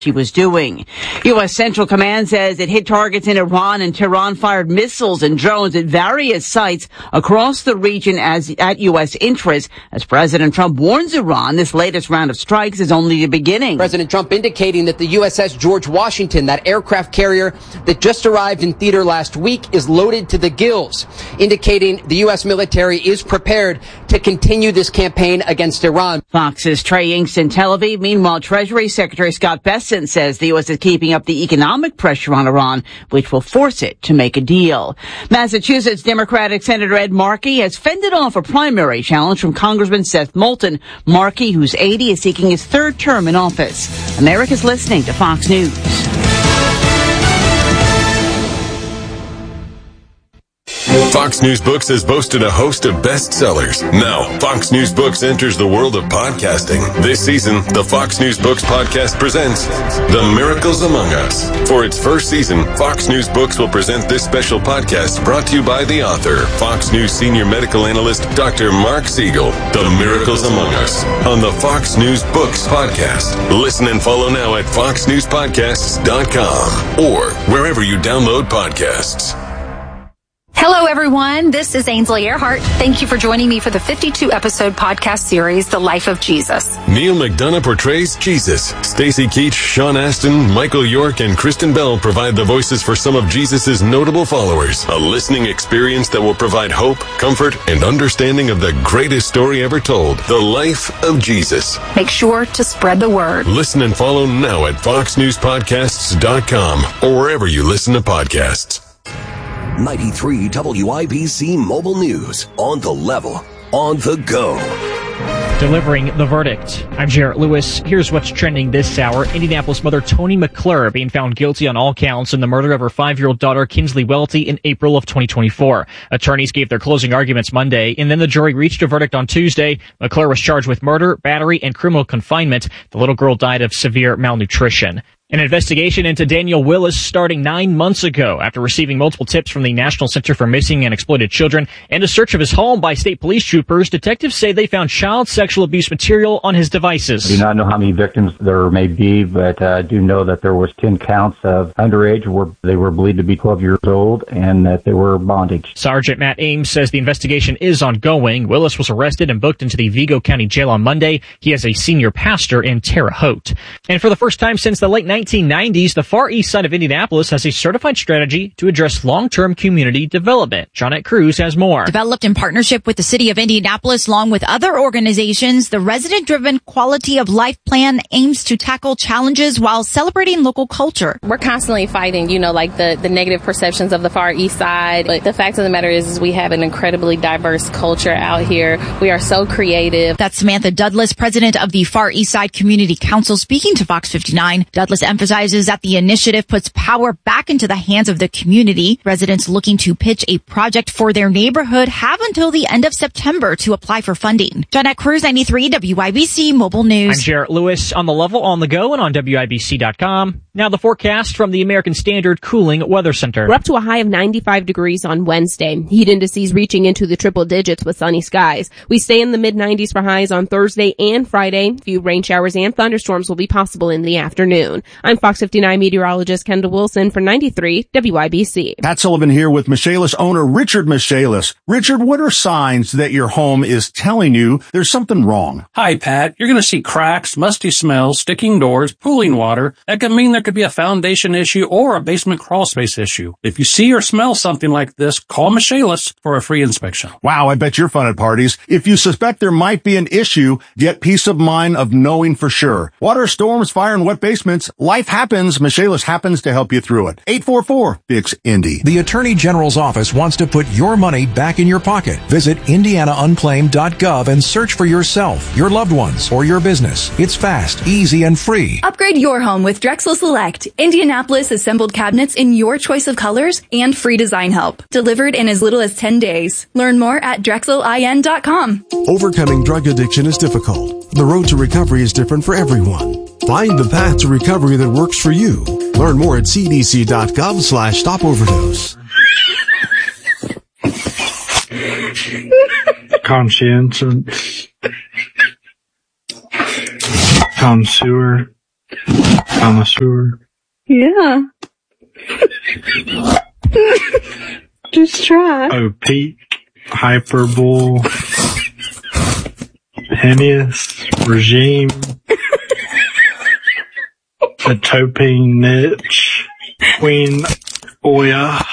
she was doing. U.S. Central Command says it hit targets in Iran, and Tehran fired missiles and drones at various sites across the region at U.S. interest. As President Trump warns Iran, this latest round of strikes is only the beginning. President Trump indicating that the USS George Washington, that aircraft carrier that just arrived in theater last week, is loaded to the gills, indicating the U.S. military is prepared to continue this campaign against Iran. Fox's Trey Inks in Tel Aviv. Meanwhile, Treasury Secretary Scott Bessent says the U.S. is keeping up the economic pressure on Iran, which will force it to make a deal. Massachusetts Democratic Senator Ed Markey has fended off a primary challenge from Congressman Seth Moulton. Markey, who's 80, is seeking his third term in office. America's listening to Fox News. Fox News Books has boasted a host of bestsellers. Now, Fox News Books enters the world of podcasting. This season, the Fox News Books podcast presents The Miracles Among Us. For its first season, Fox News Books will present this special podcast brought to you by the author, Fox News senior medical analyst, Dr. Mark Siegel. The Miracles Among Us on the Fox News Books podcast. Listen and follow now at foxnewspodcasts.com or wherever you download podcasts. Hello, everyone. This is Ainsley Earhart. Thank you for joining me for the 52-episode podcast series, The Life of Jesus. Neil McDonough portrays Jesus. Stacey Keach, Sean Astin, Michael York, and Kristen Bell provide the voices for some of Jesus' notable followers. A listening experience that will provide hope, comfort, and understanding of the greatest story ever told, The Life of Jesus. Make sure to spread the word. Listen and follow now at foxnewspodcasts.com or wherever you listen to podcasts. 93 WIBC Mobile News. On the level, on the go. Delivering the verdict. I'm Jarrett Lewis. Here's what's trending this hour. Indianapolis mother Toni McClure being found guilty on all counts in the murder of her 5-year-old daughter Kinsley Welty in April of 2024. Attorneys gave their closing arguments Monday, and then the jury reached a verdict on Tuesday. McClure was charged with murder, battery, and criminal confinement. The little girl died of severe malnutrition. An investigation into Daniel Willis starting 9 months ago after receiving multiple tips from the National Center for Missing and Exploited Children and a search of his home by state police troopers. Detectives say they found child sexual abuse material on his devices. I do not know how many victims there may be, but I do know that there was 10 counts of underage where they were believed to be 12 years old and that they were bondage. Sergeant Matt Ames says the investigation is ongoing. Willis was arrested and booked into the Vigo County Jail on Monday. He is a senior pastor in Terre Haute. And for the first time since the late 1990s, the Far East Side of Indianapolis has a certified strategy to address long-term community development. Johnette Cruz has more. Developed in partnership with the City of Indianapolis, along with other organizations, the resident-driven Quality of Life Plan aims to tackle challenges while celebrating local culture. We're constantly fighting, the negative perceptions of the Far East Side. But the fact of the matter is we have an incredibly diverse culture out here. We are so creative. That's Samantha Douglas, president of the Far East Side Community Council, speaking to Fox 59. Douglas emphasizes that the initiative puts power back into the hands of the community. Residents looking to pitch a project for their neighborhood have until the end of September to apply for funding. Johnette Cruz, 93 WIBC Mobile News. I'm Jarrett Lewis, on the level, on the go, and on WIBC.com. Now the forecast from the American Standard Cooling Weather Center. We're up to a high of 95 degrees on Wednesday. Heat indices reaching into the triple digits with sunny skies. We stay in the mid-90s for highs on Thursday and Friday. Few rain showers and thunderstorms will be possible in the afternoon. I'm Fox 59 meteorologist Kendall Wilson for 93 WIBC. Pat Sullivan here with Michaelis owner Richard Michaelis. Richard, what are signs that your home is telling you there's something wrong? Hi, Pat. You're going to see cracks, musty smells, sticking doors, pooling water. That could mean there could be a foundation issue or a basement crawl space issue. If you see or smell something like this, call Michaelis for a free inspection. Wow, I bet you're fun at parties. If you suspect there might be an issue, get peace of mind of knowing for sure. Water, storms, fire, and wet basements, life happens. Michaelis happens to help you through it. 844-FIX-INDY. The Attorney General's office wants to put your money back in your pocket. Visit indianaunclaimed.gov and search for yourself, your loved ones, or your business. It's fast, easy, and free. Upgrade your home with Drexel Select. Indianapolis assembled cabinets in your choice of colors and free design help. Delivered in as little as 10 days. Learn more at drexelin.com. Overcoming drug addiction is difficult. The road to recovery is different for everyone. Find the path to recovery that works for you. Learn more at cdc.gov/stopoverdose. Conscientious. Connoisseur. Connoisseur. Yeah. Just try. Opique, hyperbole, heinous, regime, a topine niche, queen, oya,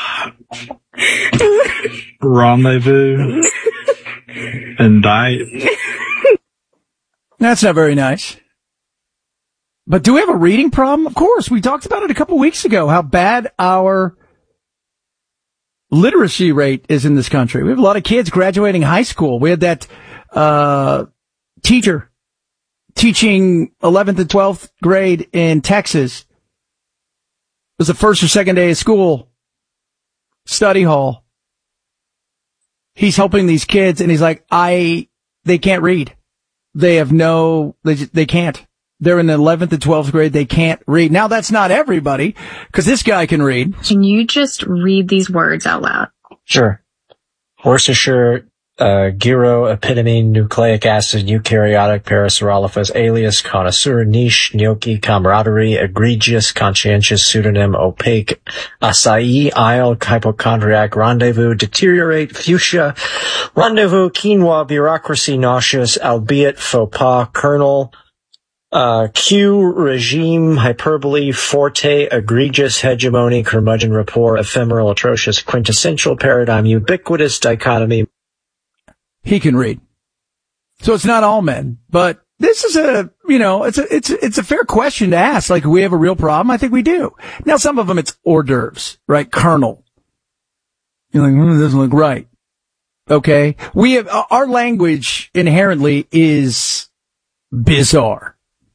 rendezvous, indict. That's not very nice. But do we have a reading problem? Of course. We talked about it a couple weeks ago, how bad our literacy rate is in this country. We have a lot of kids graduating high school. We had that teacher teaching 11th and 12th grade in Texas. It was the first or second day of school, study hall. He's helping these kids, and he's like, they can't read. They can't. They're in the 11th and 12th grade. They can't read. Now, that's not everybody, because this guy can read. Can you just read these words out loud? Sure. Worcestershire, gyroepitamine, nucleic acid, eukaryotic, parasaurolophus, alias, connoisseur, niche, gnocchi, camaraderie, egregious, conscientious, pseudonym, opaque, acai, isle, hypochondriac, rendezvous, deteriorate, fuchsia, rendezvous, quinoa, bureaucracy, nauseous, albeit, faux pas, kernel, Q, regime, hyperbole, forte, egregious, hegemony, curmudgeon, rapport, ephemeral, atrocious, quintessential, paradigm, ubiquitous, dichotomy. He can read. So it's not all men, but this is it's a fair question to ask. Like, we have a real problem? I think we do. Now, some of them, it's hors d'oeuvres, right? Colonel. You're like, it doesn't look right. Okay. Our language inherently is bizarre.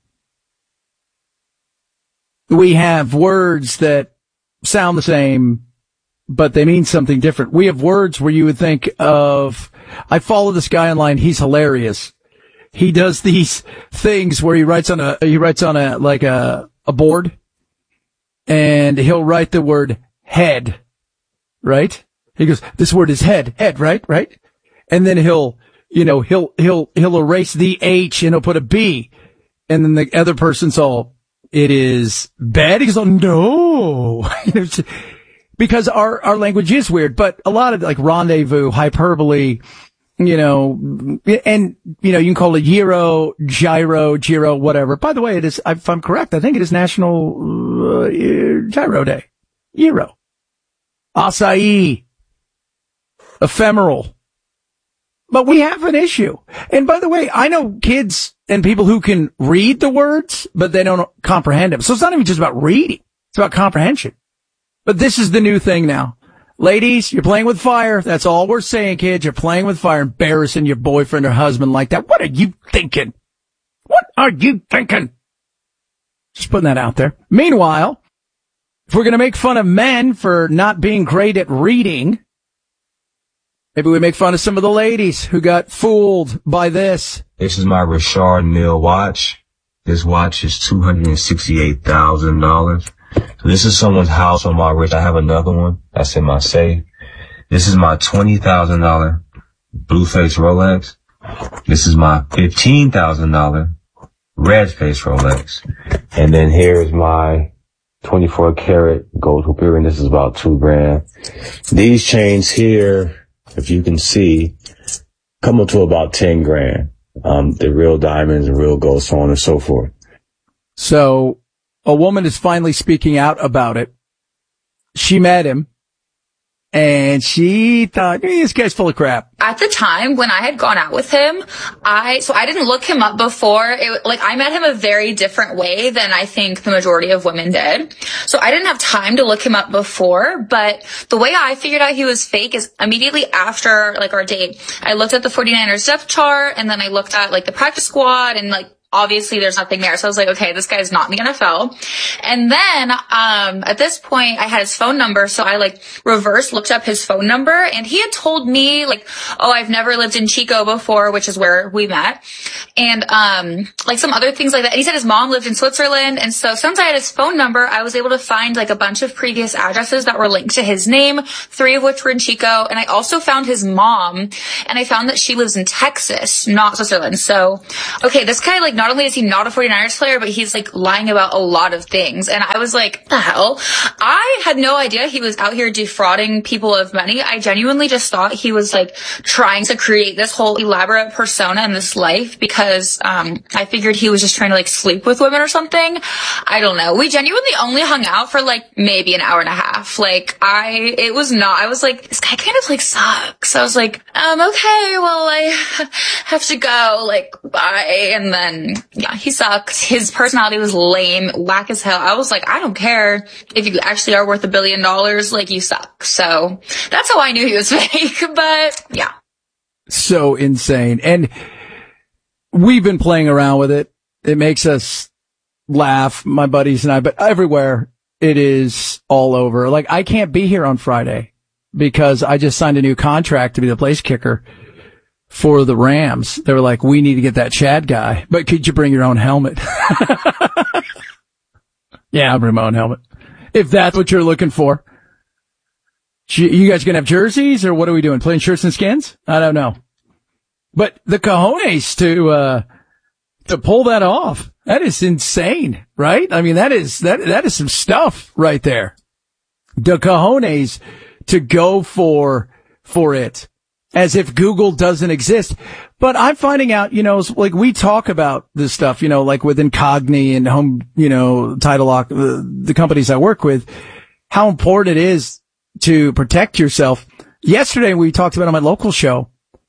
We have words that sound the same, but they mean something different. We have words where you would think of, I follow this guy online. He's hilarious. He does these things where he writes on a board, and he'll write the word head, right? He goes, this word is head, right? And then he'll erase the H and he'll put a B, and then the other person's all, it is bad. He goes, oh no. Because our language is weird, but a lot of like rendezvous, hyperbole, and you can call it gyro, whatever. By the way, it is, if I'm correct, I think it is National Gyro Day. Gyro. Acai. Ephemeral. But we have an issue. And by the way, I know kids and people who can read the words, but they don't comprehend them. So it's not even just about reading. It's about comprehension. But this is the new thing now. Ladies, you're playing with fire. That's all we're saying, kids. You're playing with fire, embarrassing your boyfriend or husband like that. What are you thinking? Just putting that out there. Meanwhile, if we're going to make fun of men for not being great at reading, maybe we make fun of some of the ladies who got fooled by this. This is my Richard Mille watch. This watch is $268,000. So this is someone's house on my wrist. I have another one that's in my safe. This is my $20,000 blue-face Rolex. This is my $15,000 red-face Rolex. And then here's my 24-karat gold hoop earring. This is about $2,000. These chains here, if you can see, come up to about $10,000. They're real diamonds and real gold, so on and so forth. So a woman is finally speaking out about it. She met him, and she thought, this guy's full of crap. At the time when I had gone out with him, I didn't look him up before. I met him a very different way than I think the majority of women did. So I didn't have time to look him up before, but the way I figured out he was fake is immediately after, our date. I looked at the 49ers depth chart, and then I looked at, the practice squad, and, obviously there's nothing there. So I was like, okay, this guy's not in the NFL. And then, at this point I had his phone number. So I reverse looked up his phone number, and he had told me I've never lived in Chico before, which is where we met. And, some other things like that. And he said his mom lived in Switzerland. And so since I had his phone number, I was able to find a bunch of previous addresses that were linked to his name, 3 of which were in Chico. And I also found his mom, and I found that she lives in Texas, not Switzerland. So, okay, this guy, not only is he not a 49ers player, but he's like lying about a lot of things. And I was like, the hell? I had no idea he was out here defrauding people of money. I genuinely just thought he was like trying to create this whole elaborate persona in this life because I figured he was just trying to like sleep with women or something. I don't know. We genuinely only hung out for like maybe an hour and a half. Like I was like, this guy kind of like sucks. I was like, okay, well, I have to go, like, bye. And then, yeah, he sucks. His personality was lame, whack as hell. I was like, I don't care if you actually are worth $1 billion, like, you suck. So that's how I knew he was fake, but yeah. So insane. And we've been playing around with it. It makes us laugh, my buddies and I, but everywhere it is all over. Like, I can't be here on Friday because I just signed a new contract to be the place kicker for the Rams. They were like, we need to get that Chad guy, but could you bring your own helmet? Yeah, I'll bring my own helmet. If that's what you're looking for. You guys gonna have jerseys or what are we doing? Playing shirts and skins? I don't know. But the cojones to pull that off. That is insane, right? I mean, that is some stuff right there. The cojones to go for it as if Google doesn't exist. But I'm finding out, like we talk about this stuff, like with Incogni and Home, Title Lock, the companies I work with, how important it is to protect yourself. Yesterday we talked about on my local show,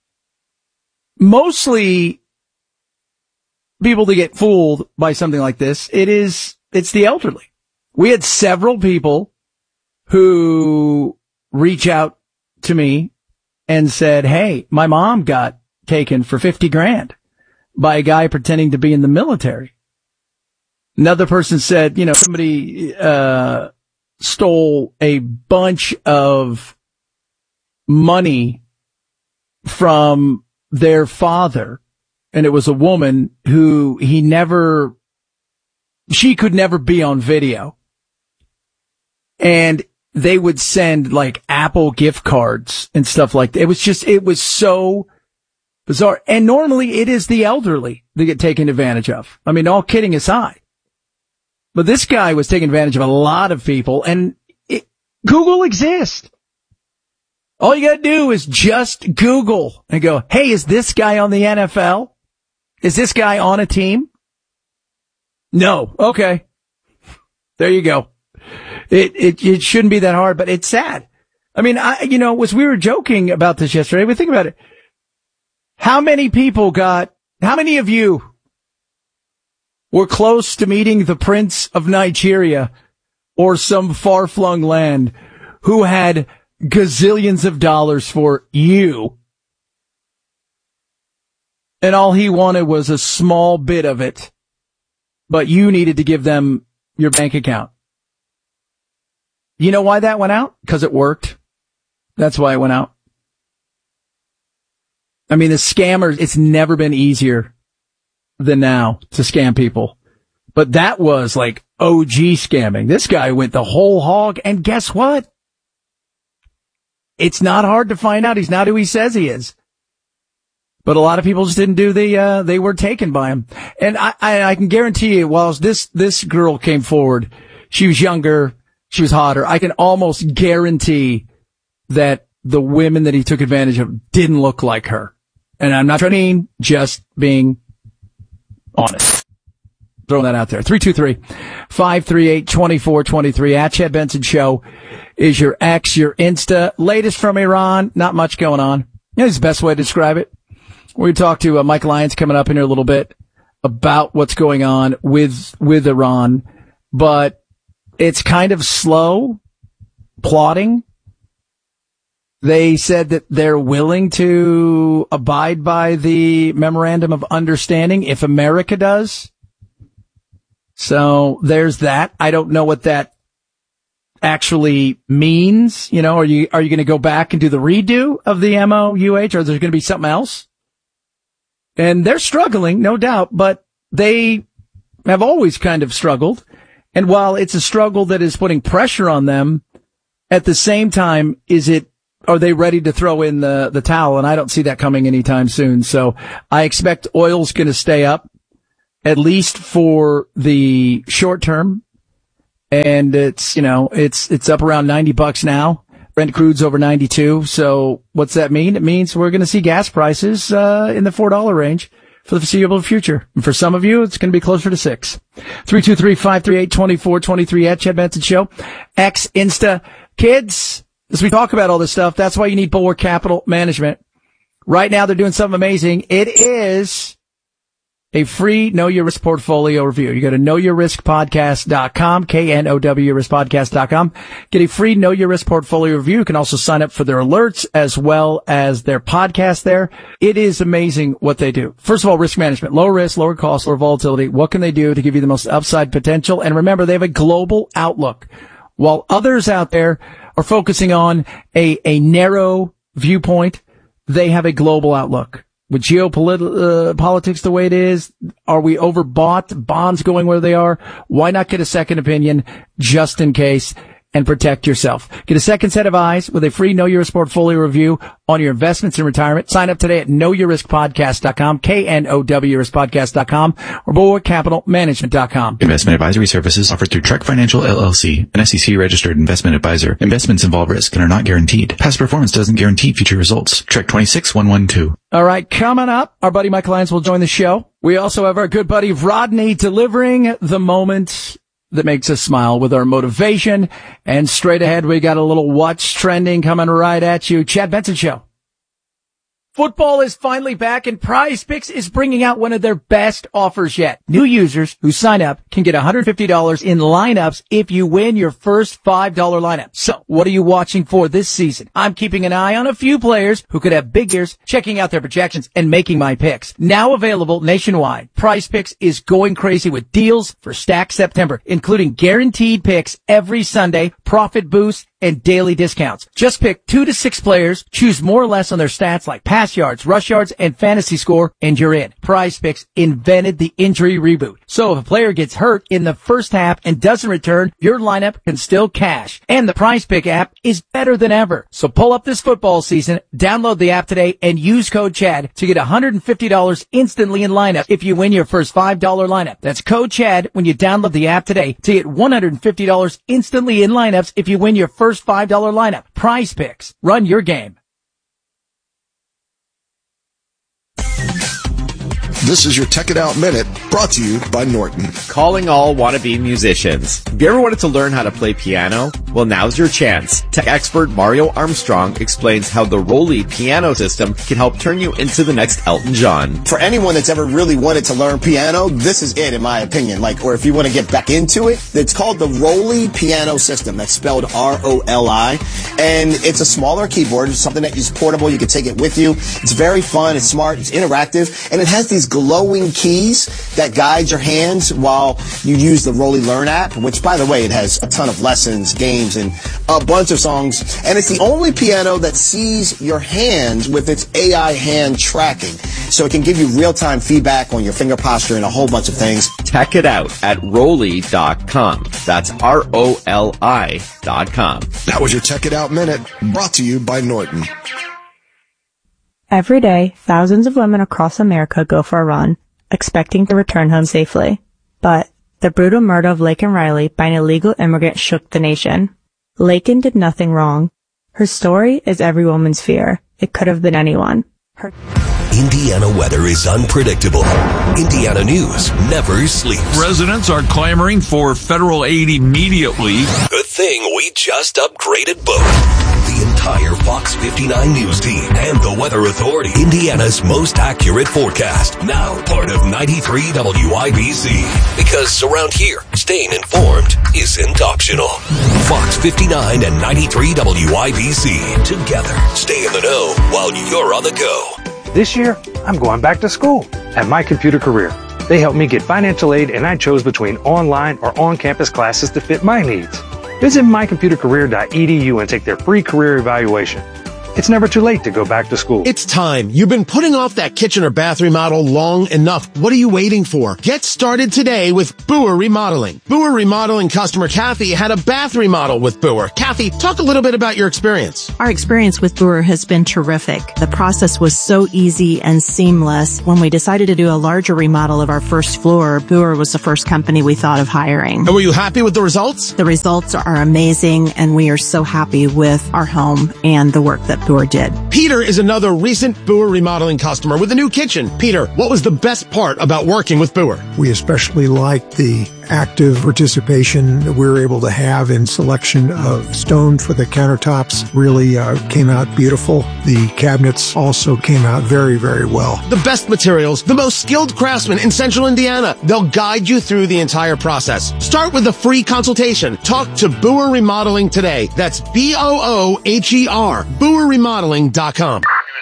mostly people to get fooled by something like this. It's the elderly. We had several people who reach out to me and said, hey, my mom got taken for $50,000 by a guy pretending to be in the military. Another person said, somebody, stole a bunch of money from their father. And it was a woman who she could never be on video. And they would send like Apple gift cards and stuff like that. It was so bizarre. And normally it is the elderly that get taken advantage of. I mean, all kidding aside. But this guy was taking advantage of a lot of people, and Google exists. All you gotta do is just Google and go, hey, is this guy on the NFL? Is this guy on a team? No. Okay. There you go. It shouldn't be that hard, but it's sad. I mean, as we were joking about this yesterday, we think about it. How many of you were close to meeting the Prince of Nigeria or some far-flung land who had gazillions of dollars for you? And all he wanted was a small bit of it, but you needed to give them your bank account. You know why that went out? Because it worked. That's why it went out. I mean, the scammers, it's never been easier than now to scam people. But that was like OG scamming. This guy went the whole hog, and guess what? It's not hard to find out he's not who he says he is. But a lot of people just didn't do they were taken by him. And I can guarantee you, while this girl came forward, she was younger, she was hotter, I can almost guarantee that the women that he took advantage of didn't look like her. And I'm not trying, just being honest. Throwing that out there. 323-538-2423 at Chad Benson Show is your X, your Insta. Latest from Iran. Not much going on. It's the best way to describe it. We're going to talk to Mike Lyons coming up in here a little bit about what's going on with Iran, but it's kind of slow plotting. They said that they're willing to abide by the memorandum of understanding if America does. So there's that. I don't know what that actually means. Are you going to go back and do the redo of the MOUH, or is there going to be something else? And they're struggling, no doubt, but they have always kind of struggled. And while it's a struggle that is putting pressure on them, at the same time, are they ready to throw in the towel? And I don't see that coming anytime soon. So I expect oil's going to stay up. at least for the short term. And it's up around $90 now. Brent crude's over 92. So what's that mean? It means we're going to see gas prices in the $4 range for the foreseeable future. And for some of you, it's going to be closer to $6. 323-538-2423 at Chad Benson Show. X, Insta. Kids, as we talk about all this stuff, that's why you need Bulwark Capital Management. Right now, they're doing something amazing. It is a free Know Your Risk portfolio review. You go to knowyourriskpodcast.com, KNOWyourriskpodcast.com. Get a free Know Your Risk portfolio review. You can also sign up for their alerts as well as their podcast there. It is amazing what they do. First of all, risk management, lower risk, lower cost, lower volatility. What can they do to give you the most upside potential? And remember, they have a global outlook. While others out there are focusing on a narrow viewpoint, they have a global outlook. With geopolitics the way it is, are we overbought? Bonds going where they are? Why not get a second opinion just in case and protect yourself? Get a second set of eyes with a free Know Your Risk portfolio review on your investments in retirement. Sign up today at knowyourriskpodcast.com, KNOWyourriskpodcast.com, or bulwarkcapitalmanagement.com. Investment advisory services offered through Trek Financial LLC, an SEC-registered investment advisor. Investments involve risk and are not guaranteed. Past performance doesn't guarantee future results. Trek 26112. All right, coming up, our buddy Mike Lyons will join the show. We also have our good buddy Rodney delivering the moment that makes us smile with our motivation. And straight ahead, we got a little What's Trending coming right at you. Chad Benson Show. Football is finally back, and Prize Picks is bringing out one of their best offers yet. New users who sign up can get $150 in lineups if you win your first $5 lineup. So, what are you watching for this season? I'm keeping an eye on a few players who could have big years, checking out their projections and making my picks. Now available nationwide, Prize Picks is going crazy with deals for Stacked September, including guaranteed picks every Sunday, profit boosts, and daily discounts. Just pick 2 to 6 players, choose more or less on their stats like pass yards, rush yards, and fantasy score, and you're in. Prize Picks invented the injury reboot. So if a player gets hurt in the first half and doesn't return, your lineup can still cash. And the Prize Pick app is better than ever. So pull up this football season, download the app today, and use code CHAD to get $150 instantly in lineup if you win your first $5 lineup. That's code CHAD when you download the app today to get $150 instantly in lineups if you win your first $5 lineup. Prize Picks. Run your game. This is your Tech It Out Minute, brought to you by Norton. Calling all wannabe musicians. Have you ever wanted to learn how to play piano? Well, now's your chance. Tech expert Mario Armstrong explains how the Rolly piano system can help turn you into the next Elton John. For anyone that's ever really wanted to learn piano, this is it, in my opinion. Or if you want to get back into it, it's called the Rolly piano system. That's spelled R-O-L-I. And it's a smaller keyboard. It's something that is portable. You can take it with you. It's very fun. It's smart. It's interactive. And it has these glowing keys that guide your hands while you use the Rolly Learn app, which, by the way, it has a ton of lessons, games, and a bunch of songs. And it's the only piano that sees your hands with its AI hand tracking. So it can give you real-time feedback on your finger posture and a whole bunch of things. Check it out at Rolly.com. That's ROLI.com. That was your Tech It Out Minute, brought to you by Norton. Every day, thousands of women across America go for a run, expecting to return home safely. But the brutal murder of Laken Riley by an illegal immigrant shook the nation. Laken did nothing wrong. Her story is every woman's fear. It could have been anyone. Indiana weather is unpredictable. Indiana news never sleeps. Residents are clamoring for federal aid immediately. Good thing we just upgraded both. The entire Fox 59 news team and the Weather Authority. Indiana's most accurate forecast. Now part of 93 WIBC. Because around here, staying informed isn't optional. Fox 59 and 93 WIBC. Together, stay in the know while you're on the go. This year, I'm going back to school at My Computer Career. They helped me get financial aid, and I chose between online or on-campus classes to fit my needs. Visit mycomputercareer.edu and take their free career evaluation. It's never too late to go back to school. It's time. You've been putting off that kitchen or bath remodel long enough. What are you waiting for? Get started today with Boer Remodeling. Boer Remodeling customer Kathy had a bath remodel with Boer. Kathy, talk a little bit about your experience. Our experience with Boer has been terrific. The process was so easy and seamless. When we decided to do a larger remodel of our first floor, Boer was the first company we thought of hiring. And were you happy with the results? The results are amazing, and we are so happy with our home and the work that Boer did. Peter is another recent Boer Remodeling customer with a new kitchen. Peter, what was the best part about working with Boer? We especially liked the active participation that we were able to have in selection of stone for the countertops. Really came out beautiful. The cabinets also came out very, very well. The best materials, the most skilled craftsmen in Central Indiana. They'll guide you through the entire process. Start with a free consultation. Talk to Boer Remodeling today. That's BOOHER. BoerRemodeling.com.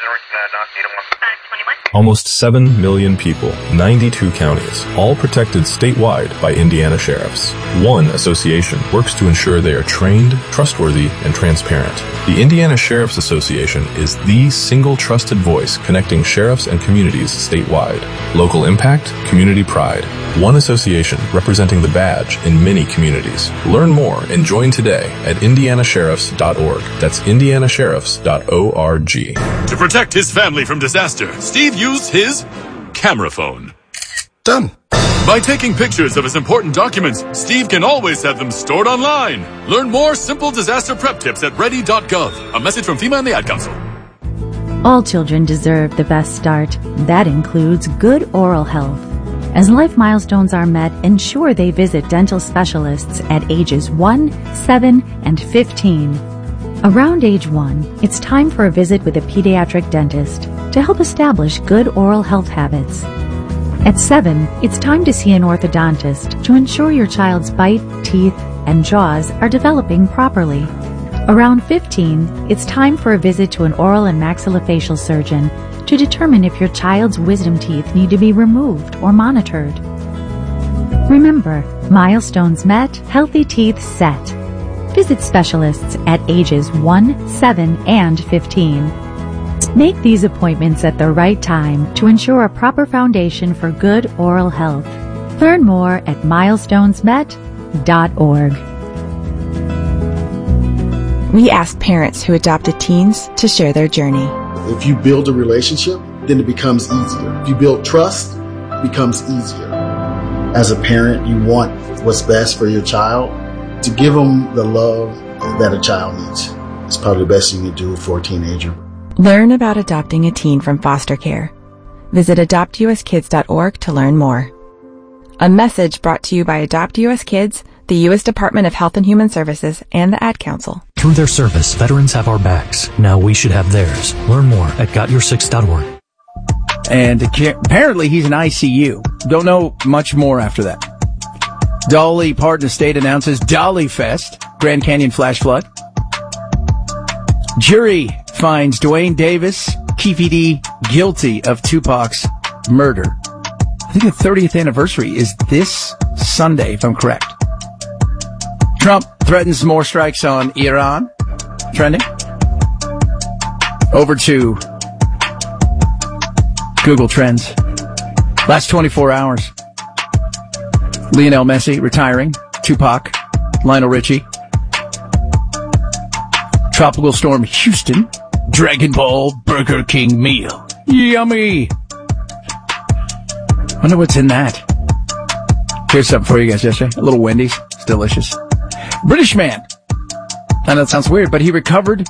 Almost 7 million people, 92 counties, all protected statewide by Indiana sheriffs. One association works to ensure they are trained, trustworthy, and transparent. The Indiana Sheriff's Association is the single trusted voice connecting sheriffs and communities statewide. Local impact, community pride. One association representing the badge in many communities. Learn more and join today at indianasheriffs.org. That's indianasheriffs.org. To protect his family from disaster, Steve used his camera phone. Done. By taking pictures of his important documents, Steve can always have them stored online. Learn more simple disaster prep tips at ready.gov. A message from FEMA and the Ad Council. All children deserve the best start. That includes good oral health. As life milestones are met, ensure they visit dental specialists at ages 1, 7, and 15. Around age 1, it's time for a visit with a pediatric dentist to help establish good oral health habits. At 7, it's time to see an orthodontist to ensure your child's bite, teeth, and jaws are developing properly. Around 15, it's time for a visit to an oral and maxillofacial surgeon to determine if your child's wisdom teeth need to be removed or monitored. Remember, milestones met, healthy teeth set. Visit specialists at ages 1, 7, and 15. Make these appointments at the right time to ensure a proper foundation for good oral health. Learn more at milestonesmet.org. We ask parents who adopted teens to share their journey. If you build a relationship, then it becomes easier. If you build trust, it becomes easier. As a parent, you want what's best for your child. To give them the love that a child needs. It's probably the best you can do for a teenager. Learn about adopting a teen from foster care. Visit adoptuskids.org to learn more. A message brought to you by Adopt US Kids, the U.S. Department of Health and Human Services, and the Ad Council. Through their service, veterans have our backs. Now we should have theirs. Learn more at gotyoursix.org. And apparently he's an ICU. Don't know much more after that. Dolly Parton Estate announces Dolly Fest, Grand Canyon flash flood. Jury finds Dwayne Davis, Keefe D, guilty of Tupac's murder. I think the 30th anniversary is this Sunday, if I'm correct. Trump threatens more strikes on Iran. Trending. Over to Google Trends. Last 24 hours. Lionel Messi retiring. Tupac. Lionel Richie. Tropical Storm Houston. Dragon Ball Burger King meal. Yummy. Wonder what's in that. Here's something for you guys yesterday. A little Wendy's. It's delicious. British man. I know it sounds weird, but he recovered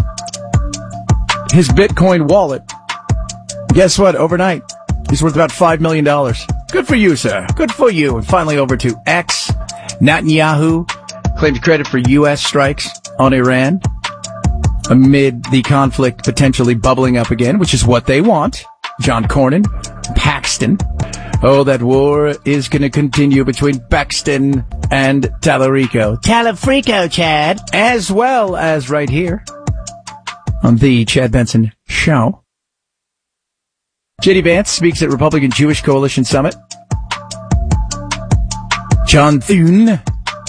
his Bitcoin wallet. Guess what? Overnight, he's worth about $5 million. Good for you, sir. Good for you. And finally over to X. Netanyahu claims credit for U.S. strikes on Iran amid the conflict potentially bubbling up again, which is what they want. John Cornyn, Paxton. Oh, that war is going to continue between Paxton and Talarico. Talafrico, Chad. As well as right here on the Chad Benson Show. J.D. Vance speaks at Republican Jewish Coalition Summit. John Thune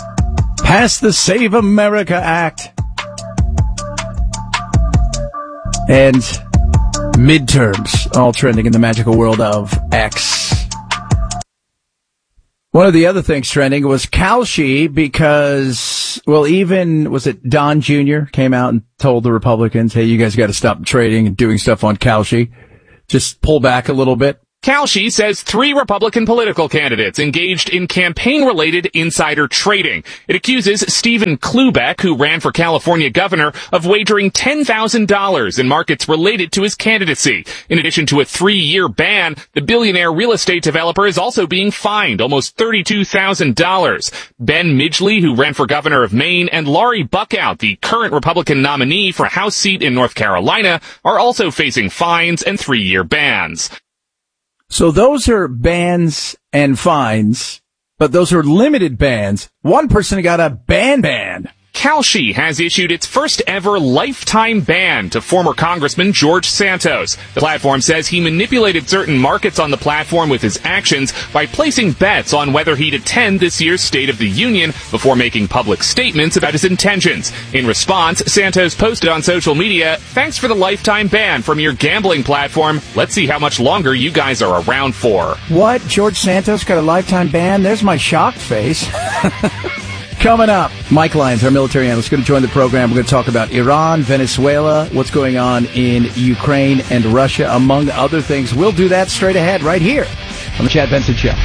passed the Save America Act. And midterms, all trending in the magical world of X. One of the other things trending was Kalshi because, well, even, was it Don Jr. came out and told the Republicans, hey, you guys got to stop trading and doing stuff on Kalshi. Just pull back a little bit. Kalshi says 3 Republican political candidates engaged in campaign-related insider trading. It accuses Stephen Klubeck, who ran for California governor, of wagering $10,000 in markets related to his candidacy. In addition to a 3-year ban, the billionaire real estate developer is also being fined almost $32,000. Ben Midgley, who ran for governor of Maine, and Laurie Buckout, the current Republican nominee for a House seat in North Carolina, are also facing fines and 3-year bans. So those are bans and fines, but those are limited bans. One person got a ban. Kalshi has issued its first ever lifetime ban to former Congressman George Santos. The platform says he manipulated certain markets on the platform with his actions by placing bets on whether he'd attend this year's State of the Union before making public statements about his intentions. In response, Santos posted on social media, "Thanks for the lifetime ban from your gambling platform. Let's see how much longer you guys are around for." What? George Santos got a lifetime ban? There's my shocked face. Coming up, Mike Lyons, our military analyst, is going to join the program. We're going to talk about Iran, Venezuela, what's going on in Ukraine and Russia, among other things. We'll do that straight ahead right here on The Chad Benson Show.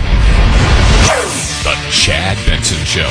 The Chad Benson Show.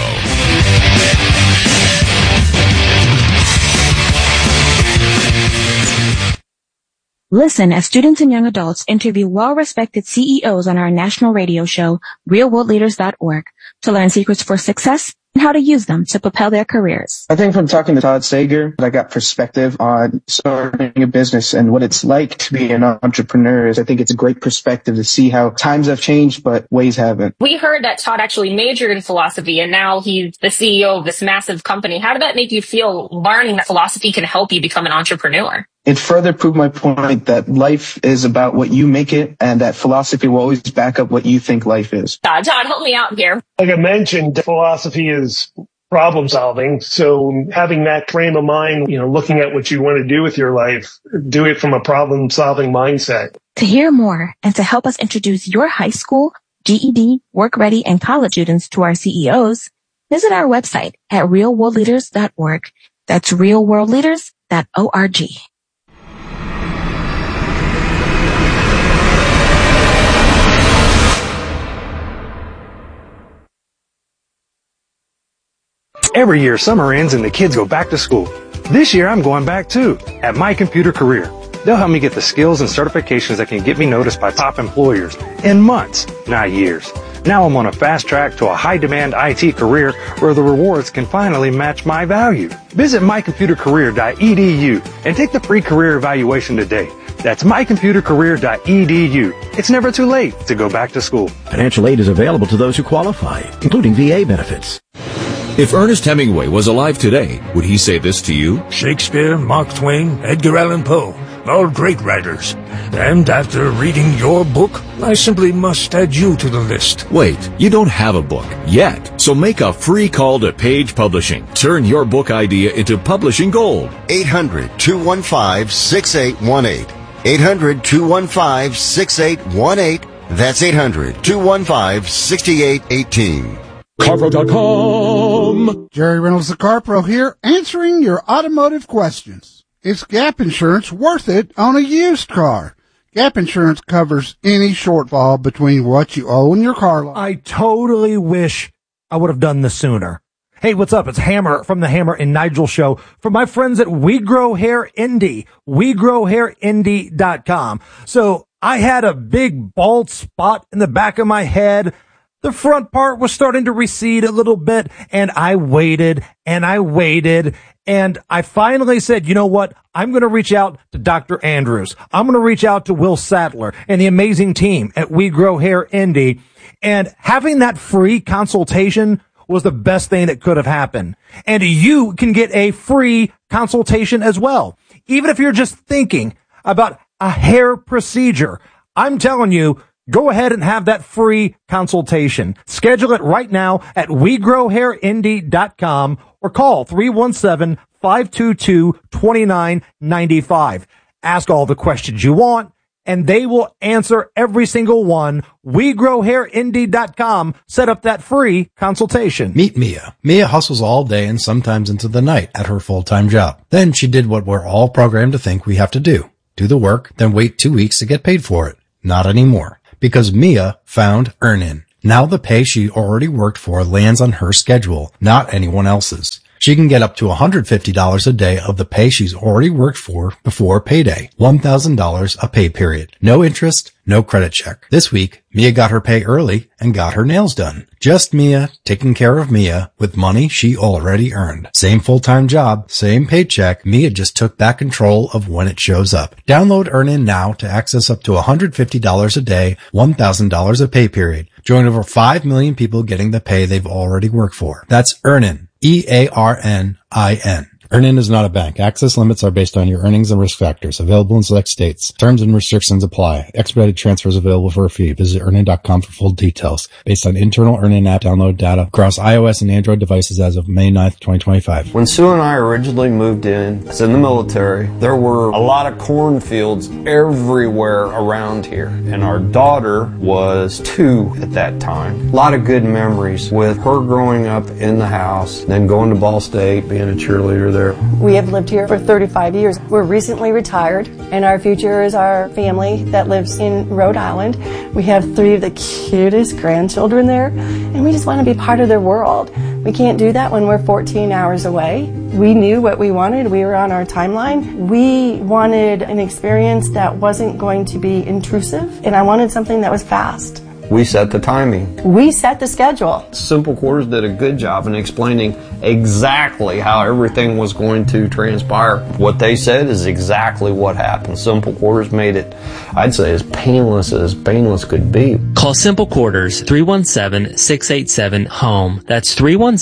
Listen as students and young adults interview well-respected CEOs on our national radio show, realworldleaders.org, to learn secrets for success and how to use them to propel their careers. I think from talking to Todd Sager, I got perspective on starting a business and what it's like to be an entrepreneur. I think it's a great perspective to see how times have changed, but ways haven't. We heard that Todd actually majored in philosophy, and now he's the CEO of this massive company. How did that make you feel, learning that philosophy can help you become an entrepreneur? It further proved my point that life is about what you make it, and that philosophy will always back up what you think life is. Todd, help me out here. Like I mentioned, philosophy is problem solving. So having that frame of mind, looking at what you want to do with your life, do it from a problem solving mindset. To hear more and to help us introduce your high school, GED, work ready, and college students to our CEOs, visit our website at realworldleaders.org. That's realworldleaders.org. Every year, summer ends and the kids go back to school. This year, I'm going back too, at My Computer Career. They'll help me get the skills and certifications that can get me noticed by top employers in months, not years. Now I'm on a fast track to a high-demand IT career where the rewards can finally match my value. Visit mycomputercareer.edu and take the free career evaluation today. That's mycomputercareer.edu. It's never too late to go back to school. Financial aid is available to those who qualify, including VA benefits. If Ernest Hemingway was alive today, would he say this to you? Shakespeare, Mark Twain, Edgar Allan Poe, all great writers. And after reading your book, I simply must add you to the list. Wait, you don't have a book yet, so make a free call to Page Publishing. Turn your book idea into publishing gold. 800-215-6818. 800-215-6818. That's 800-215-6818. Carpro.com. Jerry Reynolds, the Carpro here, answering your automotive questions. Is Gap Insurance worth it on a used car? Gap Insurance covers any shortfall between what you owe and your car loan. I totally wish I would have done this sooner. Hey, what's up? It's Hammer from the Hammer and Nigel Show. For my friends at We Grow Hair Indie, WeGrowHairIndie.com. So I had a big bald spot in the back of my head. The front part was starting to recede a little bit, and I waited, and I finally said, you know what? I'm going to reach out to Dr. Andrews. I'm going to reach out to Will Sattler and the amazing team at We Grow Hair Indie. And having that free consultation was the best thing that could have happened. And you can get a free consultation as well. Even if you're just thinking about a hair procedure, I'm telling you, go ahead and have that free consultation. Schedule it right now at WeGrowHairIndie.com or call 317 888-522-2995. Ask all the questions you want, and they will answer every single one. WeGrowHairIndy.com. Set up that free consultation. Meet Mia. Mia hustles all day and sometimes into the night at her full-time job. Then she did what we're all programmed to think we have to do. Do the work, then wait 2 weeks to get paid for it. Not anymore. Because Mia found Earnin. Now the pay she already worked for lands on her schedule, not anyone else's. She can get up to $150 a day of the pay she's already worked for before payday. $1,000 a pay period. No interest, no credit check. This week, Mia got her pay early and got her nails done. Just Mia taking care of Mia with money she already earned. Same full-time job, same paycheck. Mia just took back control of when it shows up. Download Earnin now to access up to $150 a day, $1,000 a pay period. Join over 5 million people getting the pay they've already worked for. That's Earnin. EARNIN. Earnin is not a bank. Access limits are based on your earnings and risk factors. Available in select states. Terms and restrictions apply. Expedited transfers available for a fee. Visit Earnin.com for full details. Based on internal Earnin app download data across iOS and Android devices as of May 9th, 2025. When Sue and I originally moved in, as in the military, there were a lot of cornfields everywhere around here. And our daughter was 2 at that time. A lot of good memories with her growing up in the house, then going to Ball State, being a cheerleader there. We have lived here for 35 years. We're recently retired, and our future is our family that lives in Rhode Island. We have 3 of the cutest grandchildren there, and we just want to be part of their world. We can't do that when we're 14 hours away. We knew what we wanted. We were on our timeline. We wanted an experience that wasn't going to be intrusive, and I wanted something that was fast. We set the timing. We set the schedule. Simple Quarters did a good job in explaining exactly how everything was going to transpire. What they said is exactly what happened. Simple Quarters made it, I'd say, as painless could be. Call Simple Quarters 317-687-HOME. That's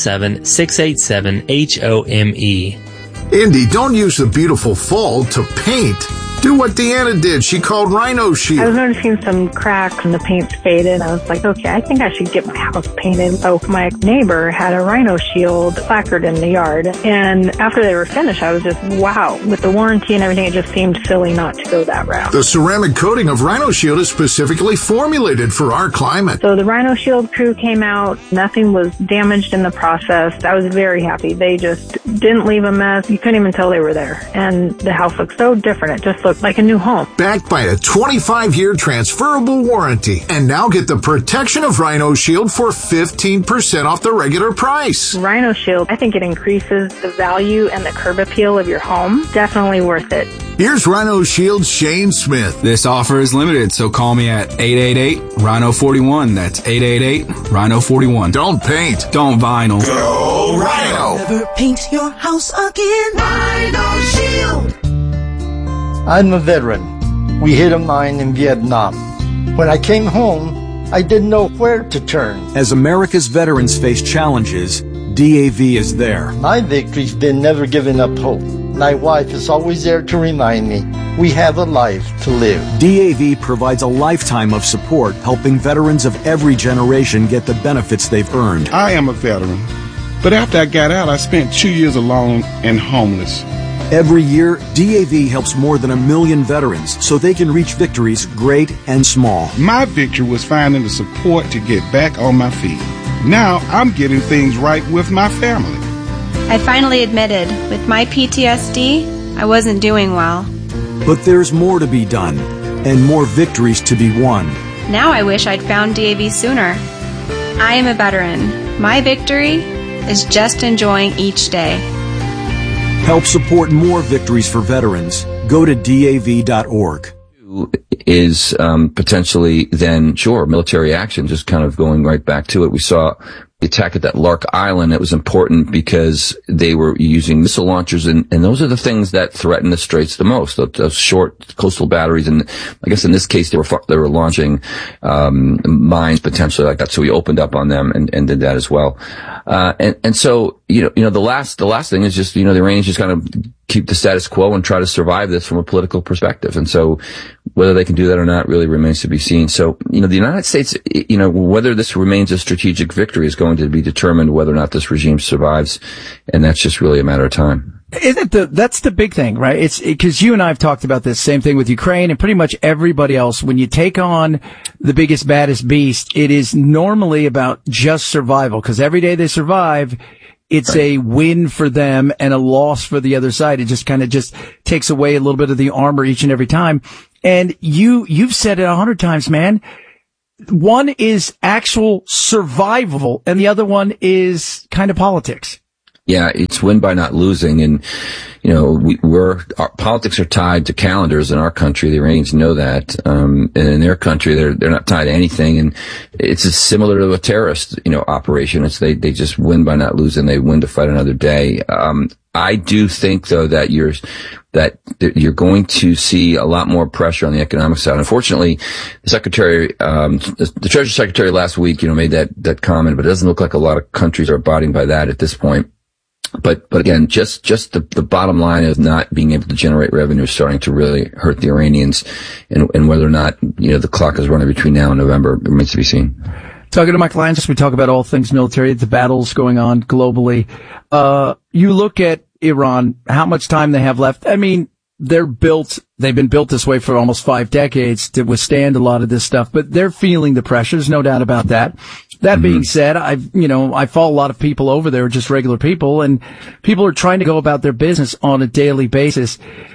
317-687-HOME. Indy, don't use the beautiful fall to paint. Do what Deanna did. She called Rhino Shield. I was noticing some cracks and the paint's faded. I was like, okay, I think I should get my house painted. So my neighbor had a Rhino Shield placard in the yard. And after they were finished, I was just, wow. With the warranty and everything, it just seemed silly not to go that route. The ceramic coating of Rhino Shield is specifically formulated for our climate. So the Rhino Shield crew came out. Nothing was damaged in the process. I was very happy. They just didn't leave a mess. You couldn't even tell they were there. And the house looked so different. It just looked like a new home. Backed by a 25-year transferable warranty. And now get the protection of Rhino Shield for 15% off the regular price. Rhino Shield, I think it increases the value and the curb appeal of your home. Definitely worth it. Here's Rhino Shield's Shane Smith. This offer is limited, so call me at 888-RHINO-41. That's 888-RHINO-41. Don't paint. Don't vinyl. Go Rhino. Never paint your house again. Rhino Shield. I'm a veteran. We hit a mine in Vietnam. When I came home, I didn't know where to turn. As America's veterans face challenges, DAV is there. My victory's been never giving up hope. My wife is always there to remind me we have a life to live. DAV provides a lifetime of support, helping veterans of every generation get the benefits they've earned. I am a veteran, but after I got out, I spent 2 years alone and homeless. Every year, DAV helps more than 1 million veterans so they can reach victories great and small. My victory was finding the support to get back on my feet. Now I'm getting things right with my family. I finally admitted, with my PTSD, I wasn't doing well. But there's more to be done, and more victories to be won. Now I wish I'd found DAV sooner. I am a veteran. My victory is just enjoying each day. Help support more victories for veterans. Go to DAV.org. Is potentially then, sure, military action, just kind of going right back to it. We saw the attack at that Lark Island. It was important because they were using missile launchers, and those are the things that threaten the straits the most, those short coastal batteries. And I guess in this case, they were launching mines potentially like that. So we opened up on them and did that as well. And so, the last thing is just, the Iranians just kind of keep the status quo and try to survive this from a political perspective. And so whether they can do that or not really remains to be seen. So, the United States, whether this remains a strategic victory is going to be determined whether or not this regime survives. And that's just really a matter of time. That's the big thing, right? It's because you and I have talked about this same thing with Ukraine and pretty much everybody else. When you take on the biggest, baddest beast, it is normally about just survival, because every day they survive, it's a win for them and a loss for the other side. It just kind of just takes away a little bit of the armor each and every time. And you've said it 100 times, man. One is actual survival and the other one is kind of politics. Yeah, it's win by not losing. And, you know, our politics are tied to calendars in our country. The Iranians know that. And in their country, they're not tied to anything. And it's similar to a terrorist, operation. They just win by not losing. They win to fight another day. I do think, though, that you're going to see a lot more pressure on the economic side. Unfortunately, the Treasury Secretary last week, made that comment, but it doesn't look like a lot of countries are abiding by that at this point. But again, just the bottom line of not being able to generate revenue is starting to really hurt the Iranians, and whether or not, the clock is running between now and November remains to be seen. Talking to Mike Lyons, we talk about all things military, the battles going on globally. You look at Iran, how much time they have left. I mean, they've been built this way for almost 5 decades to withstand a lot of this stuff, but they're feeling the pressures, no doubt about that. That being said, I follow a lot of people over there, just regular people, and people are trying to go about their business on a daily basis.